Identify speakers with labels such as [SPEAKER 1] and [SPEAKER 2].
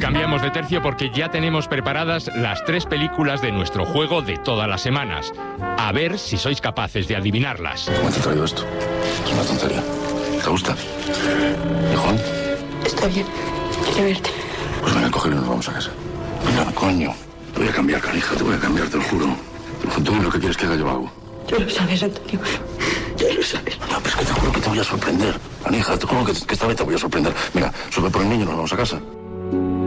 [SPEAKER 1] Cambiamos de tercio porque ya tenemos preparadas las 3 películas de nuestro juego de todas las semanas. A ver si sois capaces de adivinarlas.
[SPEAKER 2] ¿Cómo te he traído esto? Es una tontería. ¿Te gusta? ¿Y Juan?
[SPEAKER 3] Está bien. Quiere verte.
[SPEAKER 2] Pues venga, cógelo y nos vamos a casa. Venga, coño. Te voy a cambiar, canija. Te voy a cambiar, te lo juro. Tú lo que quieres que haga yo hago.
[SPEAKER 3] Tú lo sabes, Antonio. Tú lo sabes.
[SPEAKER 2] No, pero es que te juro que te voy a sorprender. Canija, te juro que esta vez te voy a sorprender. Mira, sube por el niño y nos vamos a casa.